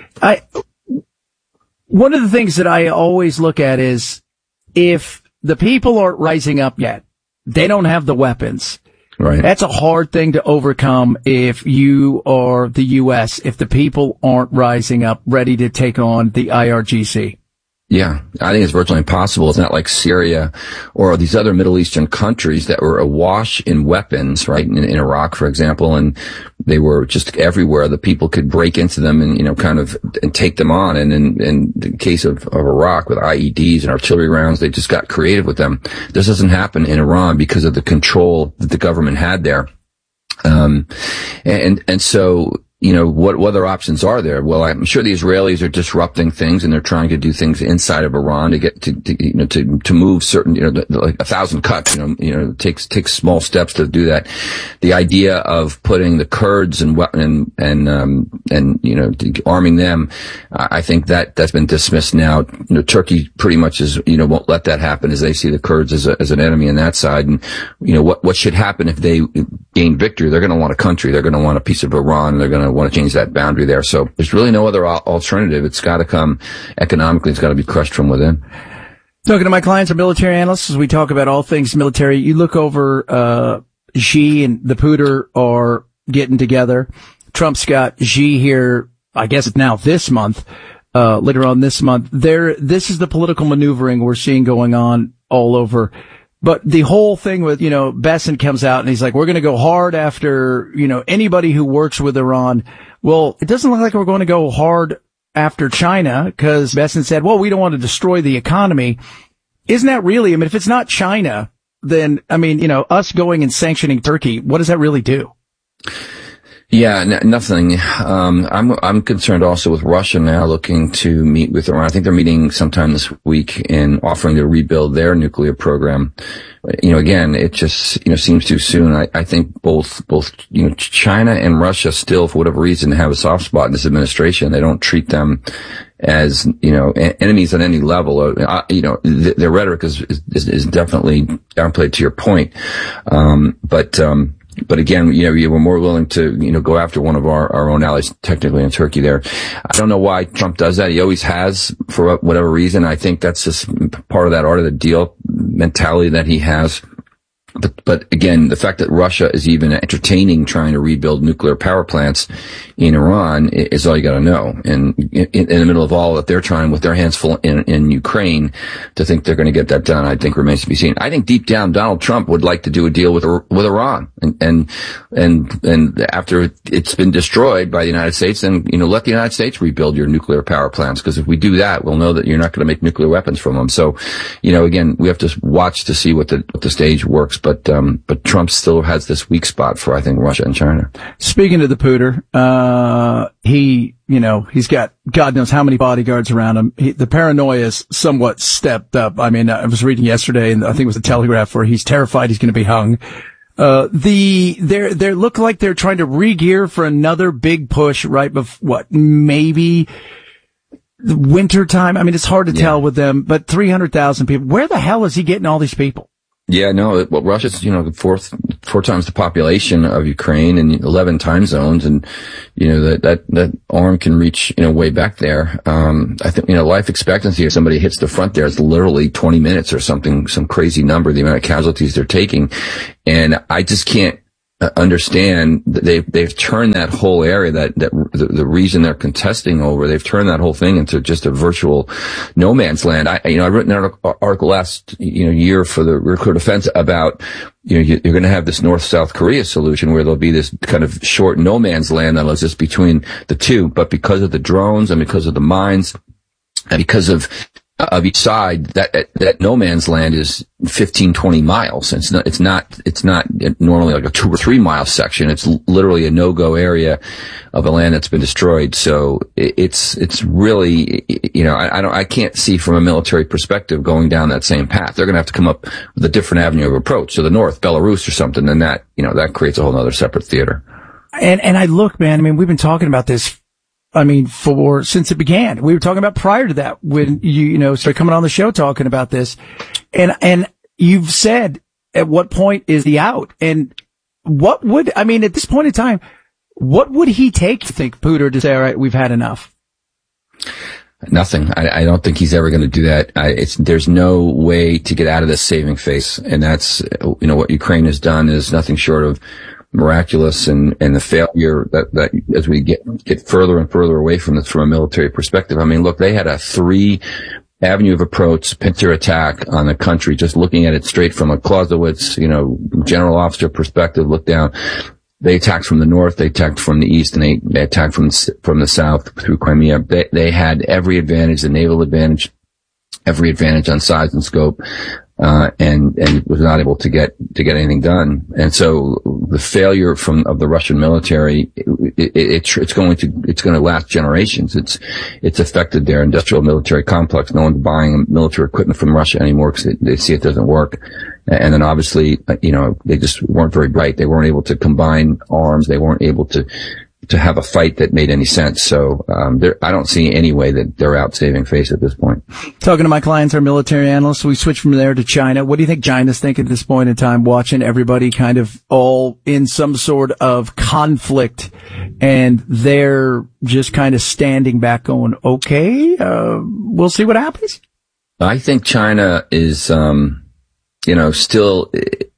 One of the things that I always look at is if the people aren't rising up yet, they don't have the weapons. Right. That's a hard thing to overcome if you are the U.S., if the people aren't rising up ready to take on the IRGC. Yeah, I think it's virtually impossible. It's not like Syria or these other Middle Eastern countries that were awash in weapons, right? In Iraq, for example, and they were just everywhere. The people could break into them and, and take them on. And in the case of Iraq with IEDs and artillery rounds, they just got creative with them. This doesn't happen in Iran because of the control that the government had there. And so, what other options are there? Well, I'm sure the Israelis are disrupting things and they're trying to do things inside of Iran to get to move certain, like 1,000 cuts, takes small steps to do that. The idea of putting the Kurds and arming them, I think that's been dismissed now. Turkey pretty much won't let that happen as they see the Kurds as an enemy on that side. And, what should happen if they gain victory? They're going to want a country. They're going to want a piece of Iran, and they're going to want to change that boundary there. So there's really no other alternative. It's got to come economically. It's got to be crushed from within. Talking to my clients, our military analysts, as we talk about all things military, you look over, Xi and the Putin are getting together. Trump's got Xi here, I guess it's now this month, later on this month. This is the political maneuvering we're seeing going on all over. But the whole thing with, Besson comes out and he's like, we're going to go hard after, anybody who works with Iran. Well, it doesn't look like we're going to go hard after China, because Besson said, well, we don't want to destroy the economy. Isn't that really, if it's not China, then, us going and sanctioning Turkey, what does that really do? Yeah, nothing. I'm concerned also with Russia now looking to meet with Iran. I think they're meeting sometime this week and offering to rebuild their nuclear program. Again, it just, seems too soon. I think both, China and Russia still, for whatever reason, have a soft spot in this administration. They don't treat them as, enemies on any level. Their rhetoric is definitely downplayed, to your point. But again, we're more willing to, go after one of our own allies, technically in Turkey there. I don't know why Trump does that. He always has, for whatever reason. I think that's just part of that art of the deal mentality that he has. But again, the fact that Russia is even entertaining trying to rebuild nuclear power plants in Iran is all you got to know. And in the middle of all that, they're trying with their hands full in Ukraine to think they're going to get that done, I think remains to be seen. I think deep down, Donald Trump would like to do a deal with Iran and after it's been destroyed by the United States, then, let the United States rebuild your nuclear power plants. Because if we do that, we'll know that you're not going to make nuclear weapons from them. So, again, we have to watch to see what the stage works. But Trump still has this weak spot for, I think, Russia and China. Speaking of the Putin, he's got God knows how many bodyguards around him. The paranoia is somewhat stepped up. I was reading yesterday, and I think it was the Telegraph, where he's terrified he's going to be hung. They look like they're trying to re-gear for another big push right before, maybe the winter time. I mean, it's hard to tell with them, but 300,000 people. Where the hell is he getting all these people? Yeah, no, well, Russia's, four times the population of Ukraine and 11 time zones. And, that arm can reach, way back there. I think, life expectancy if somebody hits the front there is literally 20 minutes or something, some crazy number, the amount of casualties they're taking. And I just can't understand that they've turned that whole area, the region they're contesting over, they've turned that whole thing into just a virtual no man's land. I wrote an article last, year for the Recruit Defense about, you're going to have this North-South Korea solution where there'll be this kind of short no man's land that'll exist between the two. But because of the drones and because of the mines and because of each side, that no man's land is 15, 20 miles. It's not normally like a 2 or 3 mile section. It's literally a no-go area of a land that's been destroyed. So it's really, I can't see from a military perspective going down that same path. They're going to have to come up with a different avenue of approach. So the north, Belarus or something, then that creates a whole other separate theater. And I look, man, we've been talking about this since it began. We were talking about prior to that when you started coming on the show talking about this. And you've said at what point is he out? And at this point in time, what would he take, you think, Pooter, to say, all right, we've had enough? Nothing. I don't think he's ever going to do that. There's no way to get out of this saving face. And that's, what Ukraine has done is nothing short of miraculous, and the failure that as we get further and further away from this from a military perspective. I mean, look, they had a 3 avenue of approach, pincer attack on the country, just looking at it straight from a Clausewitz, general officer perspective, look down. They attacked from the north, they attacked from the east, and they attacked from the south through Crimea. They had every advantage, the naval advantage, every advantage on size and scope. And was not able to get anything done. And so the failure of the Russian military, it's going to last generations. It's affected their industrial military complex. No one's buying military equipment from Russia anymore because they see it doesn't work. And then obviously, they just weren't very bright. They weren't able to combine arms. They weren't able to have a fight that made any sense. So, I don't see any way that they're out saving face at this point. Talking to my clients, our military analysts, we switch from there to China. What do you think China's thinking at this point in time, watching everybody kind of all in some sort of conflict, and they're just kind of standing back going, okay, we'll see what happens? I think China is, still,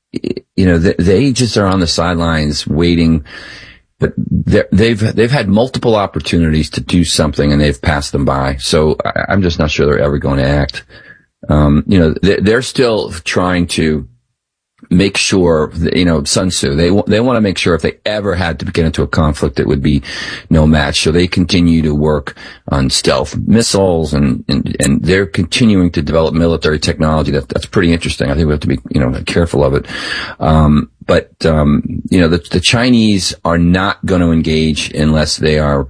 they just are on the sidelines waiting. But they've had multiple opportunities to do something and they've passed them by. So I'm just not sure they're ever going to act. They're still trying to make sure, Sun Tzu, they want to make sure if they ever had to get into a conflict, it would be no match. So they continue to work on stealth missiles and they're continuing to develop military technology. That's pretty interesting. I think we have to be, careful of it. But the Chinese are not going to engage unless they are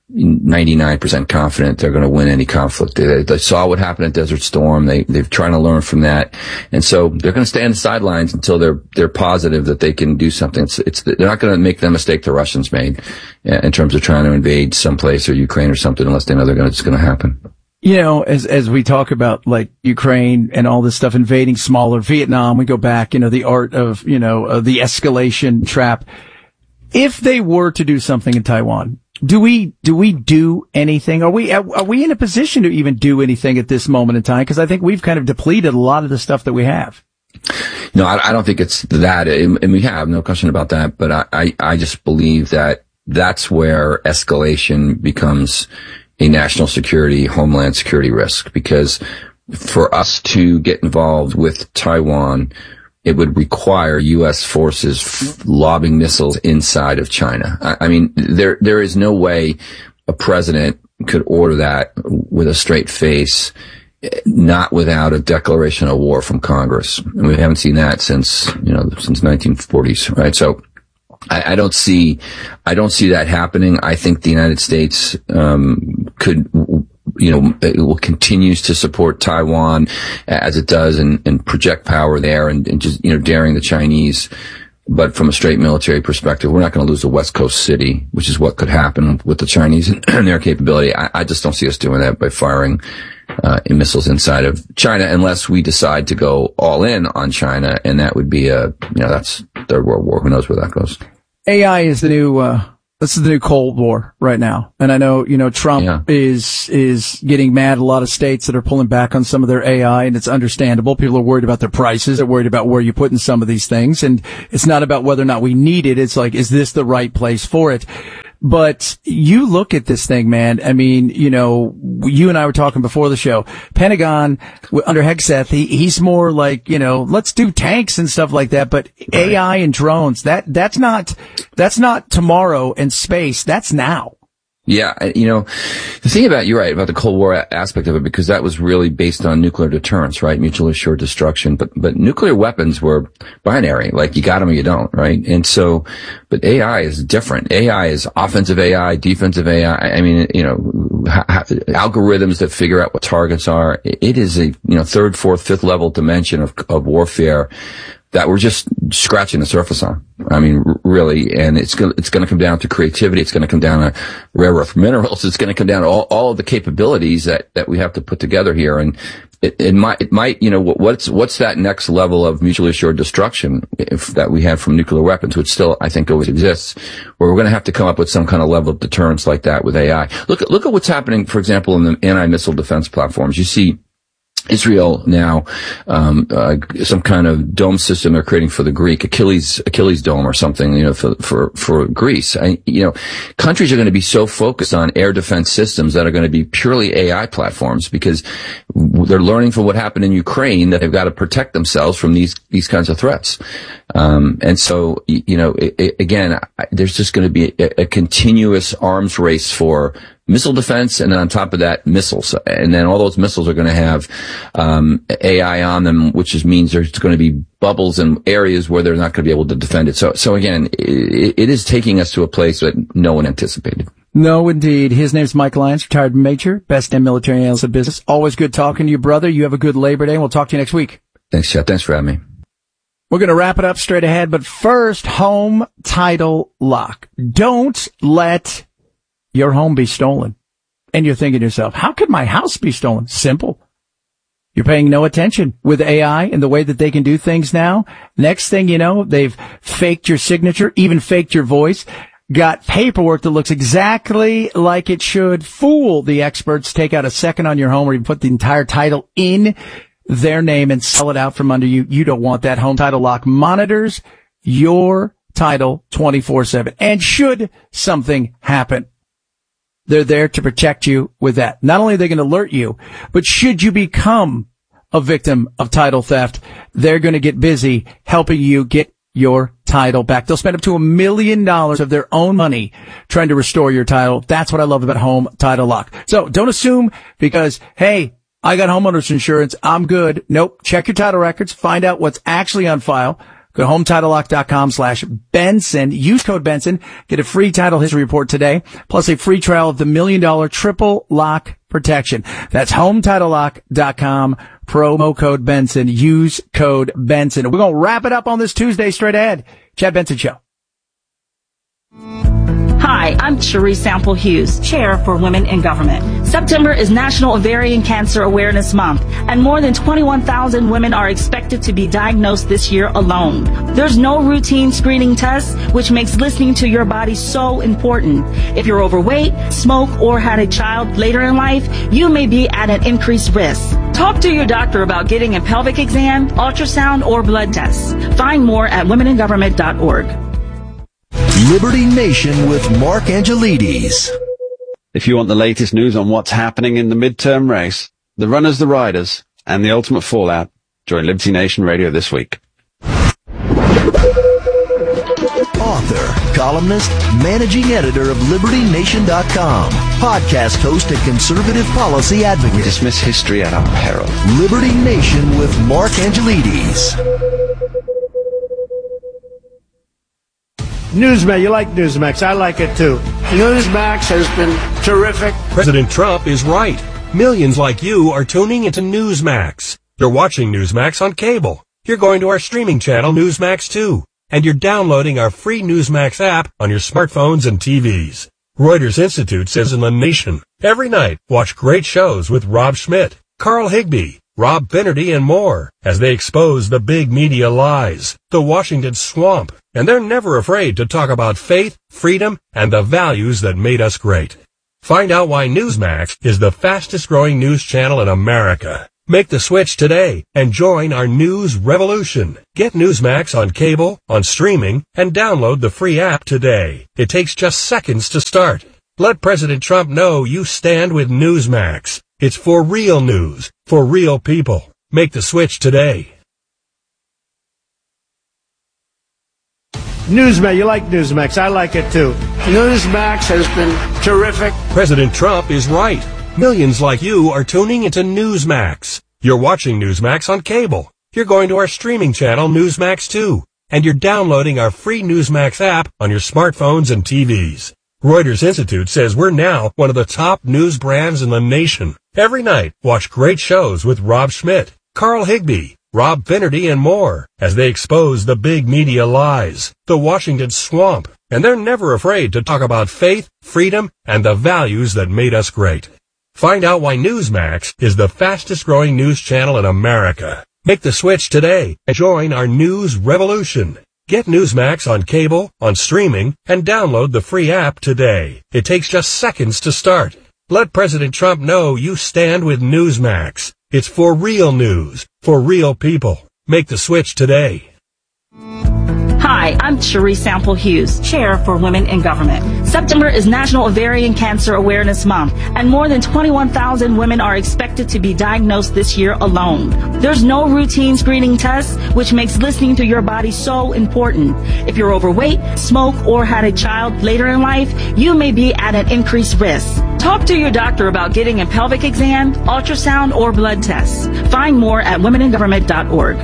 99% confident they're going to win any conflict. They saw what happened at Desert Storm. They're trying to learn from that. And so they're going to stay on the sidelines until they're positive that they can do something. They're not going to make the mistake the Russians made in terms of trying to invade someplace or Ukraine or something unless they know it's going to happen. As we talk about like Ukraine and all this stuff, invading smaller Vietnam, we go back, the art of, the escalation trap. If they were to do something in Taiwan, do we do anything? Are we in a position to even do anything at this moment in time? Because I think we've kind of depleted a lot of the stuff that we have. No, I don't think it's that, and we have no question about that. But I just believe that that's where escalation becomes a national security, homeland security risk, because for us to get involved with Taiwan, it would require U.S. forces lobbing missiles inside of China. I mean, there is no way a president could order that with a straight face, not without a declaration of war from Congress. And we haven't seen that since 1940s, right? So I don't see that happening. I think the United States, it will continues to support Taiwan as it does and project power there and just, daring the Chinese, But from a straight military perspective, we're not going to lose a West Coast city, which is what could happen with the Chinese and their capability. I just don't see us doing that by firing missiles inside of China unless we decide to go all in on China, and that would be that's Third World War. Who knows where that goes? AI is the new this is the new Cold War right now. And I know, Trump is getting mad at a lot of states that are pulling back on some of their AI, and it's understandable. People are worried about their prices. They're worried about where you put in some of these things. And it's not about whether or not we need it. It's like, is this the right place for it? But you look at this thing, man. I mean, you and I were talking before the show. Pentagon under Hegseth, he's more like, let's do tanks and stuff like that. But right. AI and drones, that's not tomorrow and space. That's now. Yeah, the thing about, you're right, about the Cold War aspect of it, because that was really based on nuclear deterrence, right? Mutually assured destruction. But nuclear weapons were binary, like you got them or you don't, right? And so, but AI is different. AI is offensive AI, defensive AI. I mean, algorithms that figure out what targets are. It is a, third, fourth, fifth level dimension of warfare that we're just scratching the surface on. I mean, really, and it's going to come down to creativity. It's going to come down to rare earth minerals. It's going to come down to all of the capabilities that we have to put together here. And it might, what's that next level of mutually assured destruction that we have from nuclear weapons, which still, I think, always exists, where we're going to have to come up with some kind of level of deterrence like that with AI. Look at what's happening, for example, in the anti-missile defense platforms. You see Israel now, some kind of dome system they're creating for the Greek Achilles dome or something, for Greece. Countries are going to be so focused on air defense systems that are going to be purely AI platforms, because they're learning from what happened in Ukraine that they've got to protect themselves from these kinds of threats. And so, again, there's just going to be a continuous arms race for missile defense, and then on top of that, missiles. And then all those missiles are going to have AI on them, which means there's going to be bubbles in areas where they're not going to be able to defend it. So again, it is taking us to a place that no one anticipated. No, indeed. His name's Mike Lyons, retired major, best in military analyst of business. Always good talking to you, brother. You have a good Labor Day, and we'll talk to you next week. Thanks, Chet. Thanks for having me. We're going to wrap it up straight ahead, but first, home title lock. Don't let your home be stolen. And you're thinking to yourself, how could my house be stolen? Simple. You're paying no attention with AI and the way that they can do things now. Next thing you know, they've faked your signature, even faked your voice, got paperwork that looks exactly like it should. Fool the experts, take out a second on your home, or even put the entire title in their name and sell it out from under you. You don't want that. Home Title Lock monitors your title 24/7. And should something happen, they're there to protect you with that. Not only are they going to alert you, but should you become a victim of title theft, they're going to get busy helping you get your title back. They'll spend up to $1 million of their own money trying to restore your title. That's what I love about Home Title Lock. So don't assume because, hey, I got homeowners insurance, I'm good. Nope. Check your title records. Find out what's actually on file. Go to HometitleLock.com/Benson. Use code Benson. Get a free title history report today, plus a free trial of the $1 million triple lock protection. That's HometitleLock.com, promo code Benson. Use code Benson. We're going to wrap it up on this Tuesday straight ahead. Chad Benson Show. Hi, I'm Cherie Sample Hughes, Chair for Women in Government. September is National Ovarian Cancer Awareness Month, and more than 21,000 women are expected to be diagnosed this year alone. There's no routine screening tests, which makes listening to your body so important. If you're overweight, smoke, or had a child later in life, you may be at an increased risk. Talk to your doctor about getting a pelvic exam, ultrasound, or blood tests. Find more at womeningovernment.org. Liberty Nation with Mark Angelides. If you want the latest news on what's happening in the midterm race, the runners, the riders, and the ultimate fallout, join Liberty Nation Radio this week. Author, columnist, managing editor of LibertyNation.com, podcast host and conservative policy advocate. We dismiss history at our peril. Liberty Nation with Mark Angelides. Newsmax, you like Newsmax. I like it too. Newsmax has been terrific. President Trump is right. Millions like you are tuning into Newsmax. You're watching Newsmax on cable. You're going to our streaming channel, Newsmax 2. and you're downloading our free Newsmax app on your smartphones and TVs. Reuters Institute says in The Nation, every night watch great shows with Rob Schmidt, Carl Higbie, Rob Finnerty, and more as they expose the big media lies, the Washington swamp, and they're never afraid to talk about faith, freedom, and the values that made us great. Find out why Newsmax is the fastest growing news channel in America. Make the switch today and join our news revolution. Get Newsmax on cable, on streaming, and download the free app today. It takes just seconds to start. Let President Trump know you stand with Newsmax. It's for real news, for real people. Make the switch today. Newsmax, you like Newsmax. I like it too. Newsmax has been terrific. President Trump is right. Millions like you are tuning into Newsmax. You're watching Newsmax on cable. You're going to our streaming channel, Newsmax 2. And you're downloading our free Newsmax app on your smartphones and TVs. Reuters Institute says we're now one of the top news brands in the nation. Every night, watch great shows with Rob Schmidt, Carl Higbie, Rob Finnerty, and more as they expose the big media lies, the Washington swamp, and they're never afraid to talk about faith, freedom, and the values that made us great. Find out why Newsmax is the fastest growing news channel in America. Make the switch today and join our news revolution. Get Newsmax on cable, on streaming, and download the free app today. It takes just seconds to start. Let President Trump know you stand with Newsmax. It's for real news, for real people. Make the switch today. Hi, I'm Cherie Sample Hughes, Chair for Women in Government. September is National Ovarian Cancer Awareness Month, and more than 21,000 women are expected to be diagnosed this year alone. There's no routine screening tests, which makes listening to your body so important. If you're overweight, smoke, or had a child later in life, you may be at an increased risk. Talk to your doctor about getting a pelvic exam, ultrasound, or blood tests. Find more at womeningovernment.org.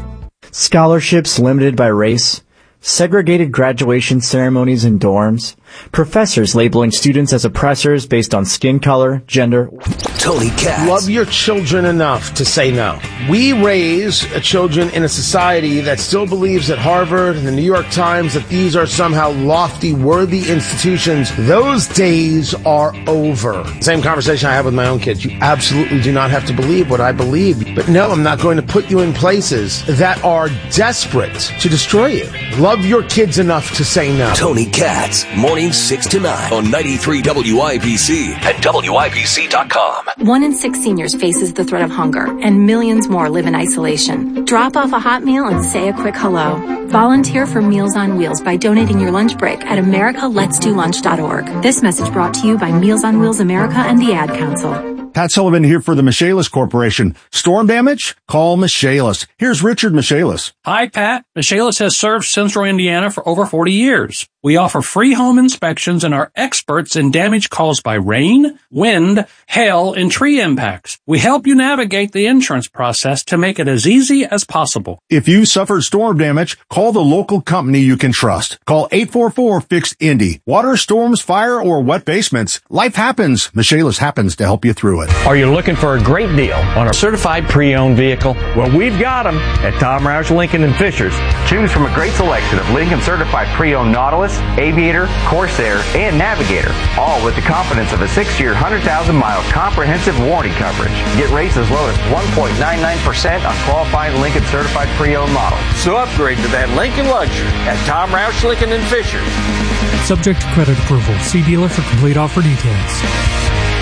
Scholarships limited by race, segregated graduation ceremonies in dorms, professors labeling students as oppressors based on skin color, gender. Tony Katz. Love your children enough to say no. We raise children in a society that still believes at Harvard and the New York Times that these are somehow lofty, worthy institutions. Those days are over. Same conversation I have with my own kids. You absolutely do not have to believe what I believe. But no, I'm not going to put you in places that are desperate to destroy you. Love your kids enough to say no. Tony Katz, mornings 6 to 9 on 93 WIBC and WIBC.com. 1 in 6 seniors faces the threat of hunger, and millions more live in isolation. Drop off a hot meal and say a quick hello. Volunteer for Meals on Wheels by donating your lunch break at americaletsdolunch.org. This message brought to you by Meals on Wheels America and the Ad Council. Pat Sullivan here for the Michaelis Corporation. Storm damage? Call Michaelis. Here's Richard Michaelis. Hi, Pat. Michaelis has served Central Indiana for over 40 years. We offer free home inspections and are experts in damage caused by rain, wind, hail, and tree impacts. We help you navigate the insurance process to make it as easy as possible. If you suffered storm damage, call the local company you can trust. Call 844-FIXED-INDY. Water, storms, fire, or wet basements. Life happens. Michaelis happens to help you through it. Are you looking for a great deal on a certified pre-owned vehicle? Well, we've got them at Tom Roush Lincoln and Fishers. Choose from a great selection of Lincoln certified pre-owned Nautilus, Aviator, Corsair, and Navigator, all with the confidence of a 6-year, 100,000-mile comprehensive warranty coverage. Get rates as low as 1.99% on qualifying Lincoln certified pre-owned models. So upgrade to that Lincoln luxury at Tom Roush Lincoln and Fishers. Subject to credit approval. See dealer for complete offer details.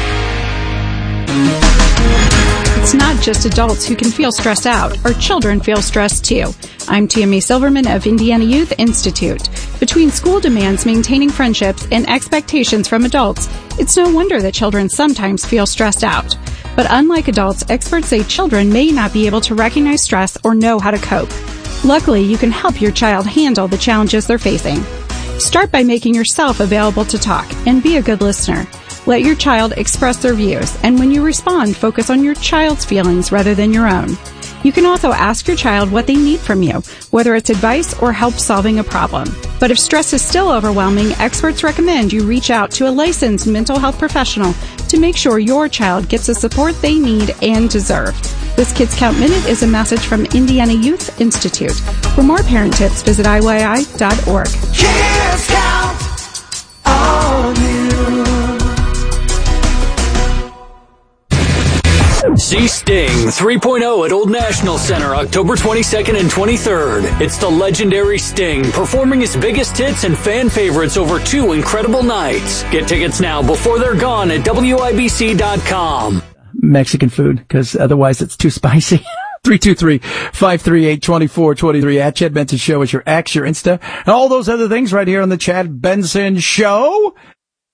It's not just adults who can feel stressed out. Our children feel stressed too. I'm TMA Silverman of Indiana Youth Institute. Between school demands, maintaining friendships, and expectations from adults, it's no wonder that children sometimes feel stressed out. But unlike adults, experts say children may not be able to recognize stress or know how to cope. Luckily, you can help your child handle the challenges they're facing. Start by making yourself available to talk and be a good listener. Let your child express their views, and when you respond, focus on your child's feelings rather than your own. You can also ask your child what they need from you, whether it's advice or help solving a problem. But if stress is still overwhelming, experts recommend you reach out to a licensed mental health professional to make sure your child gets the support they need and deserve. This Kids Count Minute is a message from Indiana Youth Institute. For more parent tips, visit IYI.org. Kids Count on you. See Sting 3.0 at Old National Center, October 22nd and 23rd. It's the legendary Sting, performing his biggest hits and fan favorites over 2 incredible nights. Get tickets now before they're gone at WIBC.com. Mexican food, because otherwise it's too spicy. 323-538-2423 at Chad Benson Show is your X, your Insta, and all those other things right here on the Chad Benson Show.